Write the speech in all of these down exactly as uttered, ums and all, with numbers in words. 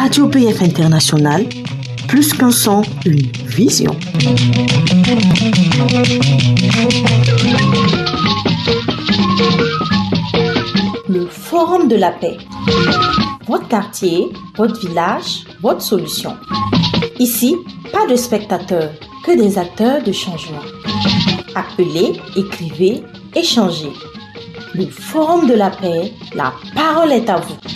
Radio B F International, plus qu'un son, une vision. Le Forum de la paix. Votre quartier, votre village, votre solution. Ici, pas de spectateurs, que des acteurs de changement. Appelez, écrivez, échangez. Le Forum de la paix, la parole est à vous.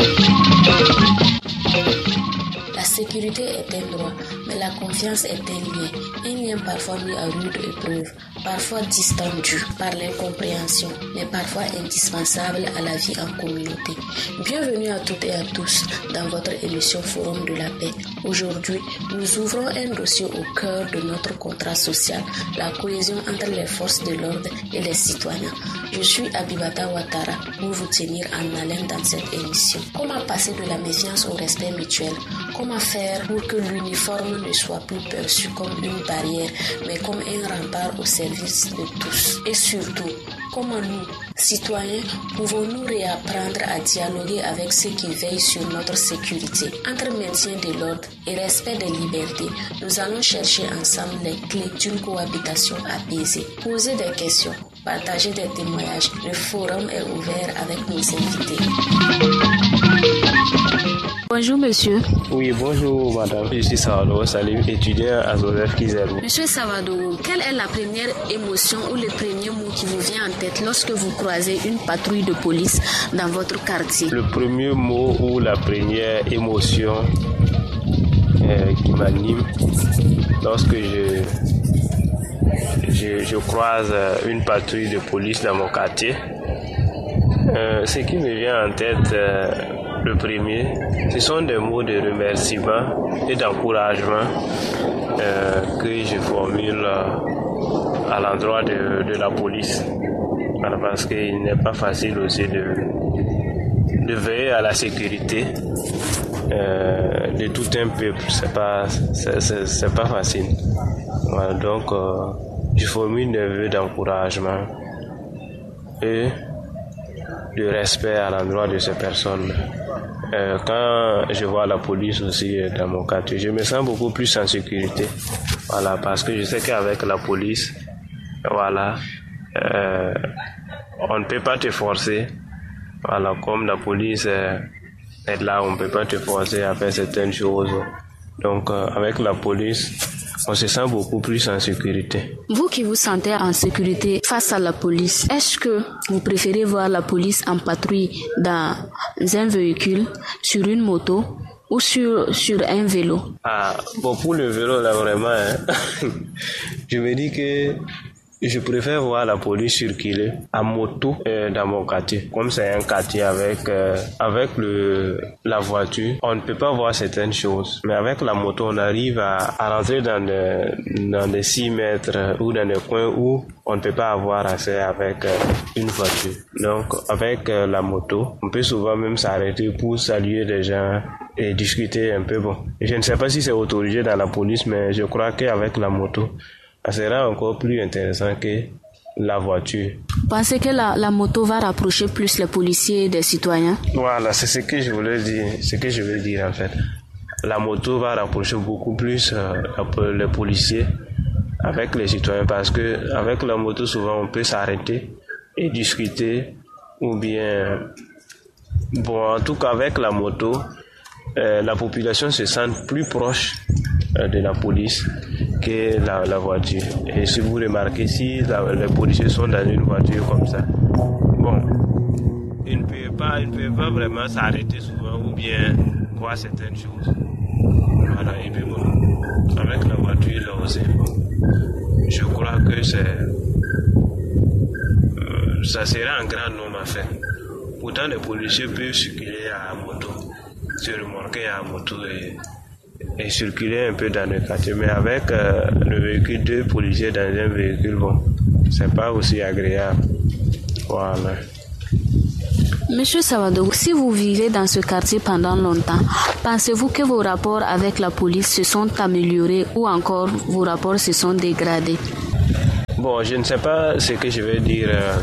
La sécurité est un droit, mais la confiance est un lien. Un lien parfois mis à rude épreuve, parfois distendu par l'incompréhension, mais parfois indispensable à la vie en communauté. Bienvenue à toutes et à tous dans votre émission Forum de la paix. Aujourd'hui, nous ouvrons un dossier au cœur de notre contrat social, la cohésion entre les forces de l'ordre et les citoyens. Je suis Abibata Ouattara pour vous tenir en haleine dans cette émission. Comment passer de la méfiance au respect mutuel? Comment faire pour que l'uniforme ne soit plus perçu comme une barrière, mais comme un rempart au service de tous? Et surtout, comment nous, citoyens, pouvons-nous réapprendre à dialoguer avec ceux qui veillent sur notre sécurité? Entre maintien de l'ordre et respect des libertés, nous allons chercher ensemble les clés d'une cohabitation apaisée. Poser des questions, partager des témoignages. Le forum est ouvert avec nos invités. Bonjour monsieur. Oui, bonjour madame. Je suis Savado Salim, étudiant à Joseph Kizerou. Monsieur Savado, quelle est la première émotion ou le premier mot qui vous vient en tête lorsque vous croisez une patrouille de police dans votre quartier? Le premier mot ou la première émotion euh, qui m'anime lorsque je, je, je croise une patrouille de police dans mon quartier, euh, ce qui me vient en tête... Euh, Le premier, ce sont des mots de remerciement et d'encouragement euh, que je formule euh, à l'endroit de, de la police. Voilà, parce qu'il n'est pas facile aussi de, de veiller à la sécurité euh, de tout un peuple. C'est pas, c'est, c'est, c'est pas facile. Voilà, donc, euh, je formule des vœux d'encouragement et de respect à l'endroit de ces personnes. Euh, quand je vois la police aussi dans mon quartier, je me sens beaucoup plus en sécurité. Voilà, parce que je sais qu'avec la police, voilà, euh, on ne peut pas te forcer. Voilà, comme la police euh, est là, on ne peut pas te forcer à faire certaines choses. Donc, euh, avec la police, on se sent beaucoup plus en sécurité. Vous qui vous sentez en sécurité face à la police, est-ce que vous préférez voir la police en patrouille dans un véhicule, sur une moto ou sur, sur un vélo? Ah, bon, pour le vélo, là, vraiment, hein, je me dis que je préfère voir la police circuler en moto euh, dans mon quartier. Comme c'est un quartier avec euh, avec le la voiture, on ne peut pas voir certaines choses. Mais avec la moto, on arrive à, à rentrer dans des dans des six mètres ou dans des coins où on ne peut pas avoir accès avec euh, une voiture. Donc avec euh, la moto, on peut souvent même s'arrêter pour saluer des gens et discuter un peu. Bon, je ne sais pas si c'est autorisé dans la police, mais je crois qu'avec la moto, ça sera encore plus intéressant que la voiture. Pensez que la, la moto va rapprocher plus les policiers des citoyens? Voilà, c'est ce que je voulais dire, ce que je veux dire en fait. La moto va rapprocher beaucoup plus euh, les policiers avec les citoyens parce que avec la moto souvent on peut s'arrêter et discuter ou bien bon en tout cas avec la moto euh, la population se sent plus proche euh, de la police que la, la voiture. Et si vous remarquez, si la, les policiers sont dans une voiture comme ça, bon, ils ne peuvent pas, ils ne peuvent pas vraiment s'arrêter souvent ou bien voir certaines choses. Voilà, et puis bon, avec la voiture là aussi, je crois que c'est, euh, ça sera un grand nombre à faire. Pourtant, les policiers peuvent circuler à moto, se remorquer à moto et et circuler un peu dans le quartier, mais avec euh, le véhicule, deux policiers dans un véhicule, bon, c'est pas aussi agréable. Voilà. Monsieur Savado, si vous vivez dans ce quartier pendant longtemps, pensez-vous que vos rapports avec la police se sont améliorés ou encore vos rapports se sont dégradés? Bon, je ne sais pas ce que je vais dire euh,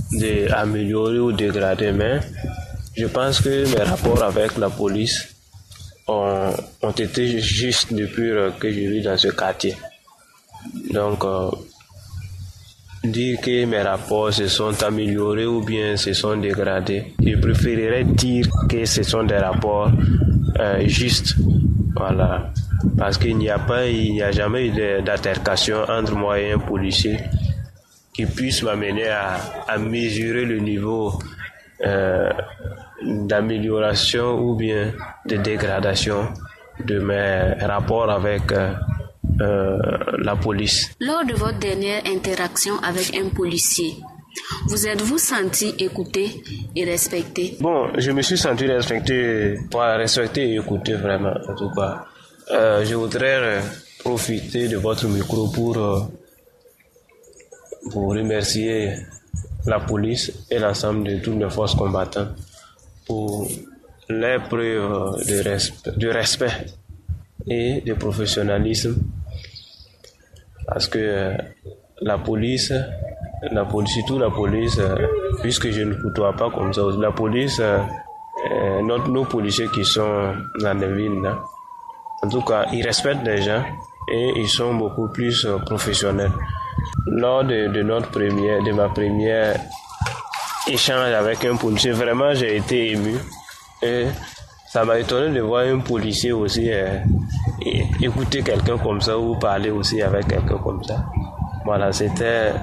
d'améliorer ou dégrader, mais je pense que mes rapports avec la police ont, ont été justes depuis que je vis dans ce quartier. Donc, euh, dire que mes rapports se sont améliorés ou bien se sont dégradés, je préférerais dire que ce sont des rapports euh, justes. Voilà. Parce qu'il n'y a pas, il n'y a jamais eu d'altercation entre moi et un policier qui puisse m'amener à, à mesurer le niveau euh, d'amélioration ou bien de dégradation de mes rapports avec euh, euh, la police. Lors de votre dernière interaction avec un policier, vous êtes-vous senti écouté et respecté? Bon, je me suis senti respecté, pas respecté et écouté vraiment, en tout cas. Euh, je voudrais euh, profiter de votre micro pour euh, vous remercier la police et l'ensemble de toutes les forces combattantes pour les preuves de respect, de respect et de professionnalisme. Parce que euh, la police, la police, surtout la police, euh, puisque je ne côtoie pas comme ça, la police, euh, euh, notre, nos policiers qui sont dans les villes, là, en tout cas, ils respectent les gens et ils sont beaucoup plus euh, professionnels. Lors de, de notre première, de ma première échange avec un policier, vraiment j'ai été ému et ça m'a étonné de voir un policier aussi euh, écouter quelqu'un comme ça ou parler aussi avec quelqu'un comme ça. Voilà, c'était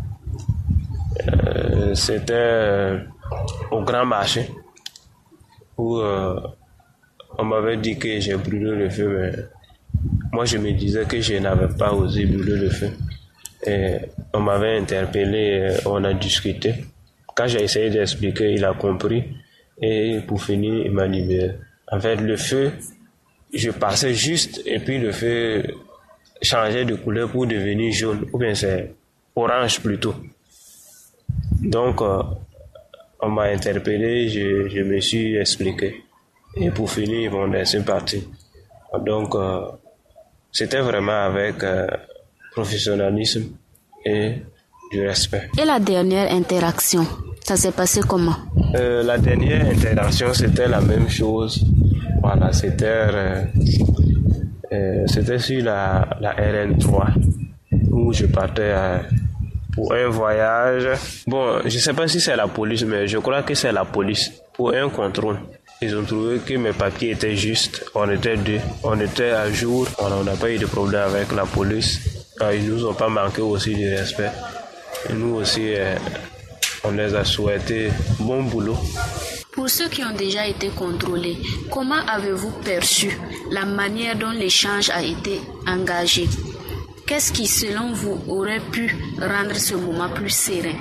euh, c'était euh, au Grand Marché où euh, on m'avait dit que j'ai brûlé le feu, mais moi je me disais que je n'avais pas osé brûler le feu. Et on m'avait interpellé, on a discuté. Quand j'ai essayé d'expliquer, il a compris. Et pour finir, il m'a libéré. En fait, le feu, je passais juste et puis le feu changeait de couleur pour devenir jaune. Ou bien c'est orange plutôt. Donc, euh, on m'a interpellé, je, je me suis expliqué. Et pour finir, ils m'ont laissé partir. Donc, euh, c'était vraiment avec euh, professionnalisme et du respect. Et la dernière interaction, ça s'est passé comment? euh, La dernière interaction, c'était la même chose. Voilà, c'était euh, euh, c'était sur la, la R N trois où je partais euh, pour un voyage. Bon, je sais pas si c'est la police, mais je crois que c'est la police pour un contrôle. Ils ont trouvé que mes papiers étaient justes. On était deux. On était à jour. On n'a pas eu de problème avec la police. Ils nous ont pas manqué aussi de respect. Et nous aussi, on les a souhaité bon boulot. Pour ceux qui ont déjà été contrôlés, comment avez-vous perçu la manière dont l'échange a été engagé? Qu'est-ce qui, selon vous, aurait pu rendre ce moment plus serein?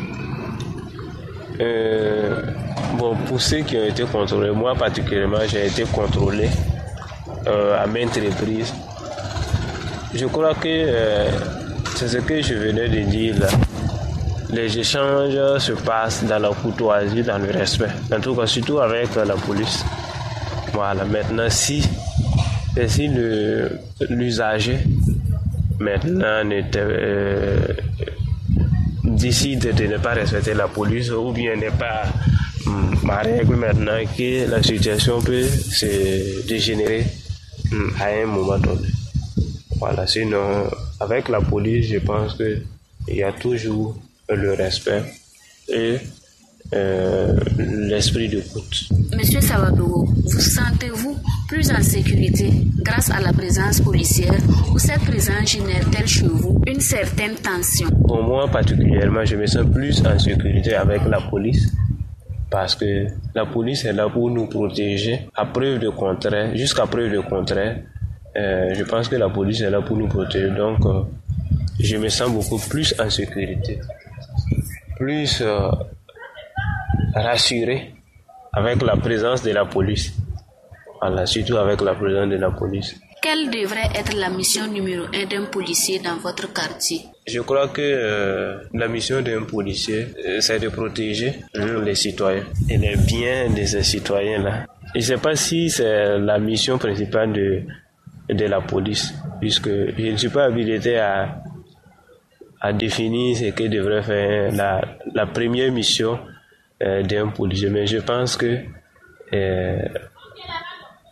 Euh, bon, pour ceux qui ont été contrôlés, moi particulièrement, j'ai été contrôlé euh, à maintes reprises. Je crois que euh, c'est ce que je venais de dire là. Les échanges se passent dans la courtoisie, dans le respect. En tout cas, surtout avec la police. Voilà, maintenant, si, si le, l'usager maintenant n'était, euh, décide de ne pas respecter la police ou bien n'est pas hum, ma règle maintenant, que la situation peut se dégénérer hum, à un moment donné. Voilà, sinon, avec la police, je pense qu'il y a toujours le respect et euh, l'esprit d'écoute. Monsieur Sawadogo, vous sentez-vous plus en sécurité grâce à la présence policière ou cette présence génère-t-elle chez vous une certaine tension? Pour moi particulièrement, je me sens plus en sécurité avec la police parce que la police est là pour nous protéger à preuve de contraire, jusqu'à preuve de contraire. Euh, je pense que la police est là pour nous protéger, donc euh, je me sens beaucoup plus en sécurité, plus euh, rassuré avec la présence de la police. Voilà, surtout avec la présence de la police. Quelle devrait être la mission numéro un d'un policier dans votre quartier? Je crois que euh, la mission d'un policier, euh, c'est de protéger euh, les citoyens et les biens de ces citoyens-là. Je ne sais pas si c'est la mission principale de, de la police, puisque je ne suis pas habilité à, à définir ce que devrait faire la, la première mission euh, d'un policier. Mais je pense que euh,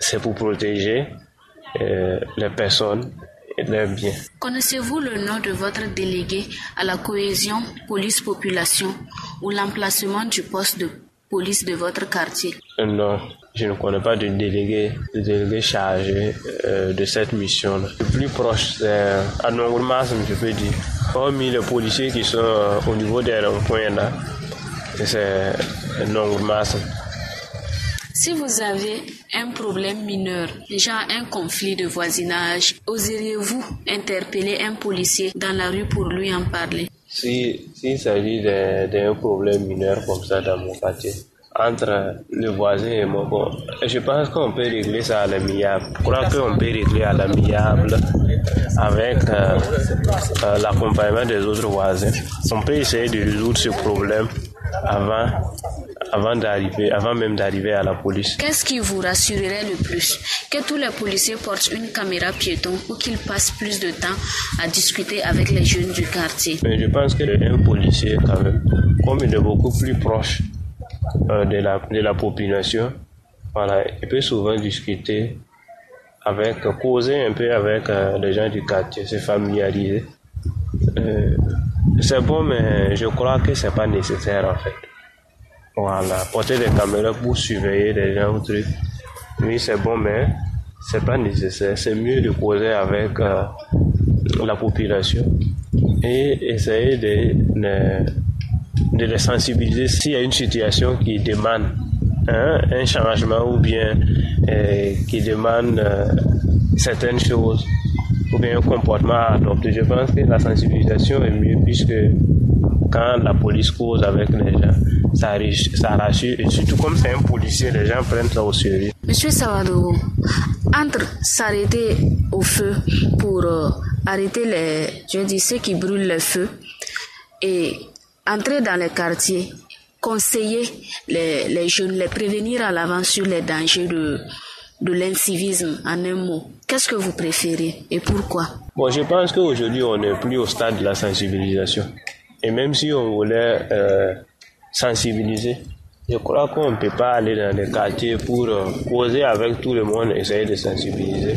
c'est pour protéger euh, les personnes et leurs biens. Connaissez-vous le nom de votre délégué à la cohésion police-population ou l'emplacement du poste de police de votre quartier? Euh, non, je ne connais pas de délégué, de délégué chargé euh, de cette mission-là. Le plus proche, c'est à Nongourmas, je peux dire. Hormis les policiers qui sont euh, au niveau des ronds-points là, c'est Nongourmas. Si vous avez un problème mineur, genre un conflit de voisinage, oseriez-vous interpeller un policier dans la rue pour lui en parler? Si, s'il s'agit d'un problème mineur comme ça dans mon quartier, entre le voisin et moi, bon, je pense qu'on peut régler ça à l'amiable. Je crois qu'on peut régler à l'amiable avec euh, euh, l'accompagnement des autres voisins. On peut essayer de résoudre ce problème avant, avant d'arriver, avant même d'arriver à la police. Qu'est-ce qui vous rassurerait le plus? Que tous les policiers portent une caméra piéton ou qu'ils passent plus de temps à discuter avec les jeunes du quartier? Mais je pense qu'un policier, quand même, comme il est beaucoup plus proche euh, de la, de la population, voilà, il peut souvent discuter avec, causer un peu avec euh, les gens du quartier, se familiariser. Euh, c'est bon, mais je crois que c'est pas nécessaire en fait. Voilà, porter des caméras pour surveiller les gens ou trucs. Oui, c'est bon, mais c'est pas nécessaire. C'est mieux de causer avec euh, la population et essayer de, de, de les sensibiliser s'il y a une situation qui demande hein, un changement ou bien euh, qui demande euh, certaines choses ou bien un comportement à adopter. Je pense que la sensibilisation est mieux puisque quand la police cause avec les gens, ça, ça rassure et surtout comme c'est un policier, les gens prennent ça au sérieux. Monsieur Sawadogo, entre s'arrêter au feu pour euh, arrêter les, je dis ceux qui brûlent le feu et entrer dans les quartiers, conseiller les, les jeunes, les prévenir à l'avance sur les dangers de de l'incivisme en un mot. Qu'est-ce que vous préférez et pourquoi? Bon, je pense qu'aujourd'hui, on n'est plus au stade de la sensibilisation. Et même si on voulait euh, sensibiliser, je crois qu'on ne peut pas aller dans les quartiers pour euh, causer avec tout le monde, essayer de sensibiliser.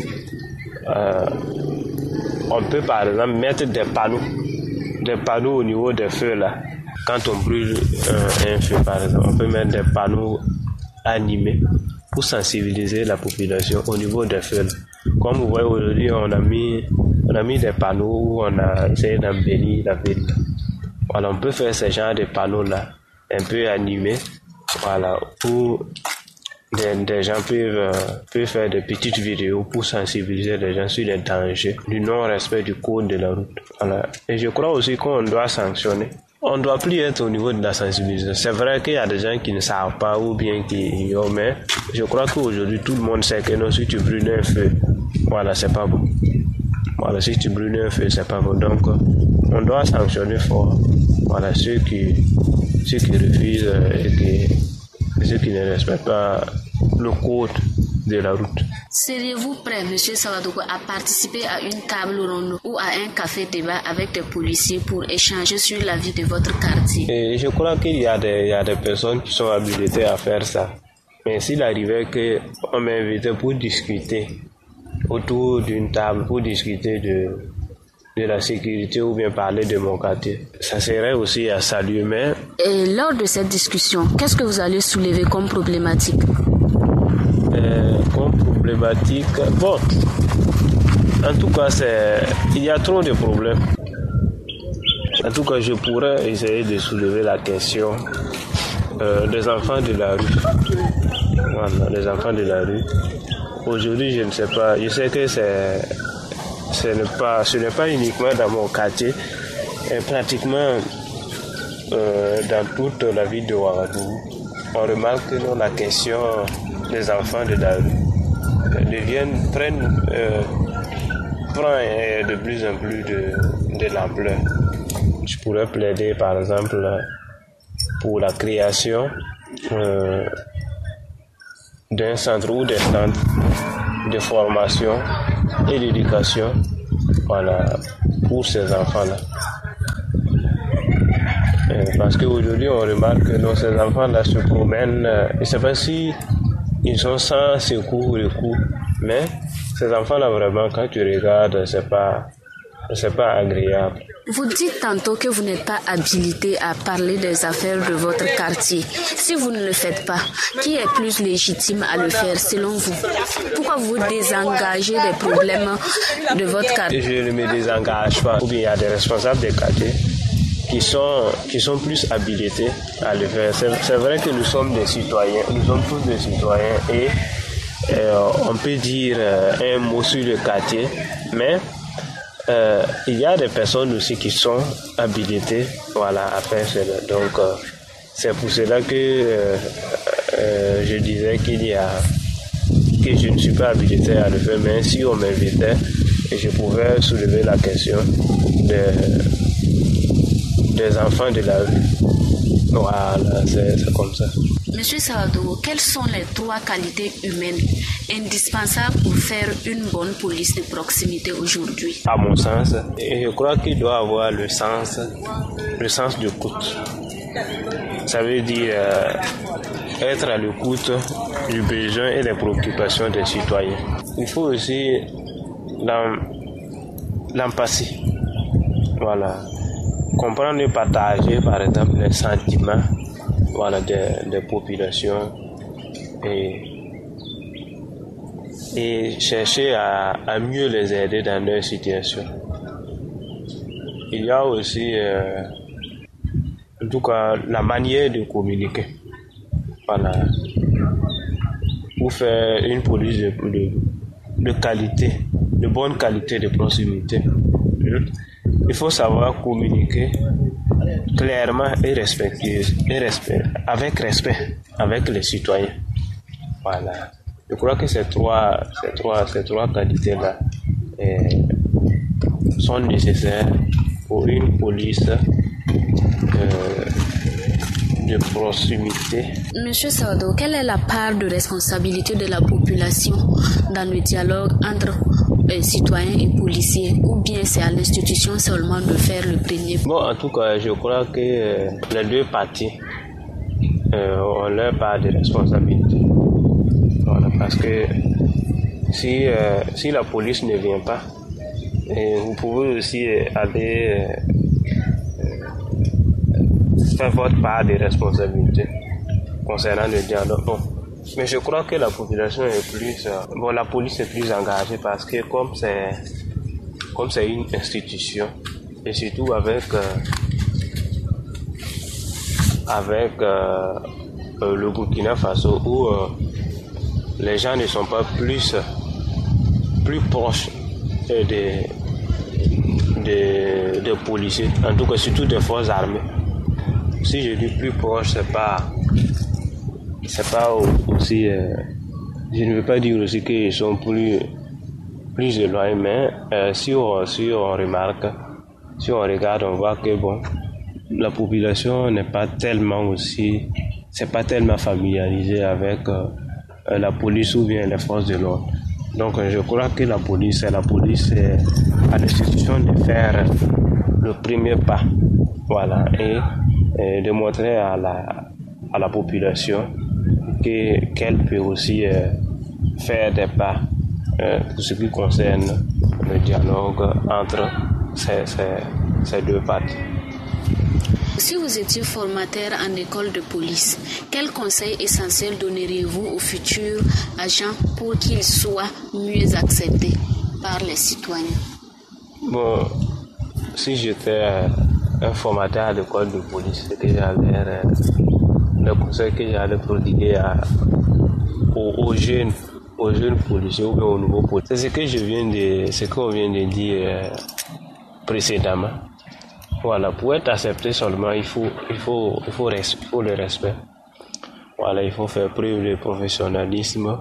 Euh, on peut par exemple mettre des panneaux, des panneaux au niveau des feux là. Quand on brûle euh, un feu par exemple, on peut mettre des panneaux animés pour sensibiliser la population au niveau des feux. Comme vous voyez aujourd'hui, on a mis, on a mis des panneaux où on a essayé d'embellir la ville. Voilà, on peut faire ce genre de panneaux-là, un peu animés, voilà, où des, des gens peuvent, euh, peuvent faire des petites vidéos pour sensibiliser les gens sur les dangers du non-respect du code de la route. Voilà. Et je crois aussi qu'on doit sanctionner. On ne doit plus être au niveau de la sensibilisation. C'est vrai qu'il y a des gens qui ne savent pas ou bien qui ignorent, mais je crois qu'aujourd'hui, tout le monde sait que non, si tu brûles un feu, voilà, c'est pas bon. Voilà, si tu brûles un feu, c'est pas bon. Donc, on doit sanctionner fort. Voilà, ceux qui, ceux qui refusent et qui, ceux qui ne respectent pas le code de la route. Seriez-vous prêt, monsieur Sawadogo, à participer à une table ronde ou à un café débat avec des policiers pour échanger sur la vie de votre quartier? Et je crois qu'il y a des, il y a des personnes qui sont habilitées à faire ça. Mais s'il arrivait qu'on m'invitait pour discuter autour d'une table, pour discuter de, de la sécurité ou bien parler de mon quartier, ça serait aussi à saluer. Mais... Et lors de cette discussion, qu'est-ce que vous allez soulever comme problématique? Euh, comme problématique, bon, en tout cas, c'est, il y a trop de problèmes. En tout cas, je pourrais essayer de soulever la question euh, des enfants de la rue. Voilà, les enfants de la rue. Aujourd'hui, je ne sais pas, je sais que c'est, ce n'est pas, ce n'est pas uniquement dans mon quartier, et pratiquement euh, dans toute la ville de Ouagadougou. On remarque que non, la question des enfants de la rue deviennent, prennent, euh, prend euh, de plus en plus de, de l'ampleur. Je pourrais plaider par exemple pour la création euh, d'un centre ou des centres de formation et d'éducation, voilà, pour ces enfants-là. Euh, parce qu'aujourd'hui on remarque que non, ces enfants-là se promènent, euh, je ne sais pas si ils sont sans secours, recours. Mais ces enfants-là, vraiment, quand tu regardes, c'est pas, c'est pas agréable. Vous dites tantôt que vous n'êtes pas habilité à parler des affaires de votre quartier. Si vous ne le faites pas, qui est plus légitime à le faire selon vous? Pourquoi vous désengagez des problèmes de votre quartier? Je ne me désengage pas. Ou bien il y a des responsables des quartiers qui sont, qui sont plus habilités à le faire. C'est, c'est vrai que nous sommes des citoyens, nous sommes tous des citoyens et euh, on peut dire euh, un mot sur le quartier, mais Euh, il y a des personnes aussi qui sont habilitées, voilà, à faire cela. Donc, euh, c'est pour cela que euh, euh, je disais qu'il y a que je ne suis pas habilité à le faire, mais si on m'invitait, je pouvais soulever la question de, des enfants de la rue. Voilà, c'est, c'est comme ça. Monsieur Sawadogo, quelles sont les trois qualités humaines indispensables pour faire une bonne police de proximité aujourd'hui? À mon sens, je crois qu'il doit avoir le sens, le sens de l'écoute. Ça veut dire euh, être à l'écoute du besoin et des préoccupations des citoyens. Il faut aussi l'empathie. Voilà. Comprendre et partager, par exemple, les sentiments, voilà, des, des populations et, et chercher à, à mieux les aider dans leur situation. Il y a aussi, euh, en tout cas, la manière de communiquer. Voilà. Pour faire une police de, de, de qualité, de bonne qualité, de proximité. Il faut savoir communiquer clairement et respectueusement, et respect, avec respect, avec les citoyens. Voilà. Je crois que ces trois, ces trois, ces trois qualités-là eh, sont nécessaires pour une police euh, de proximité. Monsieur Sawadogo, quelle est la part de responsabilité de la population dans le dialogue entre euh, citoyens et policiers, ou bien c'est à l'institution seulement de faire le premier? Bon, en tout cas, je crois que euh, les deux parties euh, ont leur part de responsabilité. Voilà, parce que si, euh, si la police ne vient pas, et vous pouvez aussi aller euh, faire votre part de responsabilité concernant le dialogue. Bon. Mais je crois que la population est plus, euh, bon, la police est plus engagée parce que comme c'est, comme c'est une institution, et surtout avec, euh, avec euh, euh, le Burkina Faso où euh, les gens ne sont pas plus, plus proches des, des, des policiers, en tout cas surtout des forces armées. Si je dis plus proche, c'est pas, c'est pas aussi, euh, je ne veux pas dire aussi qu'ils sont plus, plus éloignés, mais euh, si, on, si on remarque, si on regarde, on voit que bon, la population n'est pas tellement aussi, c'est pas tellement familiarisée avec euh, la police ou bien les forces de l'ordre. Donc je crois que la police, la police est à l'institution de faire le premier pas, voilà, et, et de montrer à la, à la population que, qu'elle peut aussi euh, faire des pas euh, pour ce qui concerne le dialogue entre ces, ces, ces deux parties. Si vous étiez formateur en école de police, quel conseil essentiel donneriez-vous aux futurs agents pour qu'ils soient mieux acceptés par les citoyens? Bon, si j'étais un formateur à l'école de police, que j'allais, le conseil que j'allais prodiguer à, aux, aux jeunes, aux jeunes policiers ou bien aux nouveaux policiers, c'est ce que je viens de, ce qu'on vient de dire euh, précédemment. Voilà, pour être accepté seulement, il faut, il faut, il faut, il faut le respect. Voilà, il faut faire preuve de professionnalisme.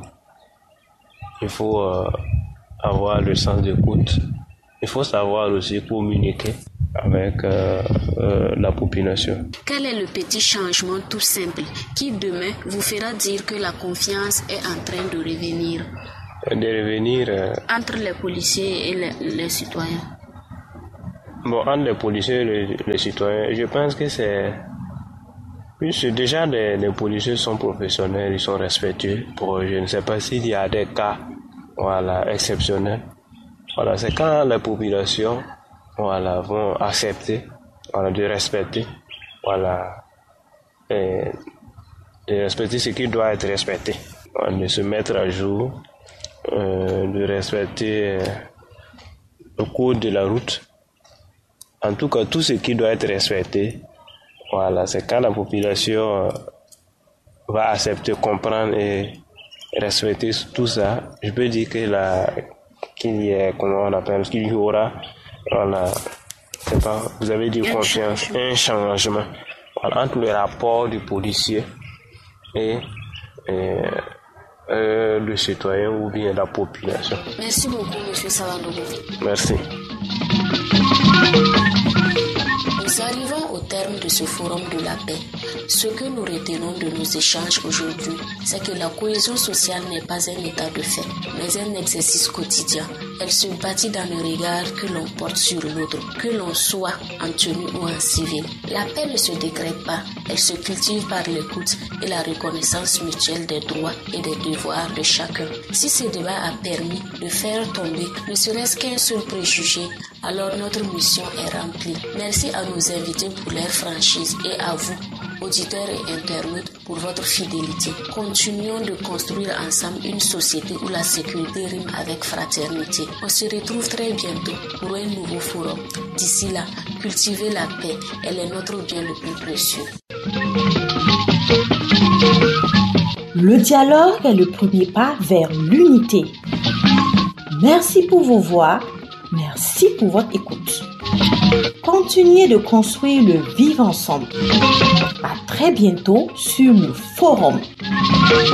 Il faut euh, avoir le sens d'écoute. Il faut savoir aussi communiquer avec euh, euh, la population. Quel est le petit changement tout simple qui demain vous fera dire que la confiance est en train de revenir? De revenir euh, entre les policiers et les, les citoyens. Bon, entre les policiers et les, les citoyens, je pense que c'est, Oui, c'est déjà les, les policiers sont professionnels, ils sont respectueux. Pour, je ne sais pas s'il y a des cas, voilà, exceptionnels. Voilà, c'est quand la population, voilà, vont accepter, voilà, de respecter, voilà, et de respecter ce qui doit être respecté, voilà, de se mettre à jour, euh, de respecter euh, le code de la route. En tout cas, tout ce qui doit être respecté, voilà, c'est quand la population va accepter, comprendre et respecter tout ça. Je peux dire que la, qu'il y a, comment on appelle, qu'il y aura, voilà, c'est pas, vous avez dit confiance, un changement, voilà, entre le rapport du policier et, et euh, le citoyen ou bien la population. Merci beaucoup, M. Savandogo. Merci. Nous arrivons au terme de ce forum de la paix. Ce que nous retenons de nos échanges aujourd'hui, c'est que la cohésion sociale n'est pas un état de fait, mais un exercice quotidien. Elle se bâtit dans le regard que l'on porte sur l'autre, que l'on soit en tenue ou en civil. La paix ne se décrète pas, elle se cultive par l'écoute et la reconnaissance mutuelle des droits et des devoirs de chacun. Si ce débat a permis de faire tomber ne serait-ce qu'un seul préjugé, alors notre mission est remplie. Merci à nos invités pour leur franchise et à vous, auditeurs et internautes, pour votre fidélité. Continuons de construire ensemble une société où la sécurité rime avec fraternité. On se retrouve très bientôt pour un nouveau forum. D'ici là, cultivez la paix. Elle est notre bien le plus précieux. Le dialogue est le premier pas vers l'unité. Merci pour vos voix. Merci pour votre écoute. Continuez de construire le vivre ensemble. À très bientôt sur le forum.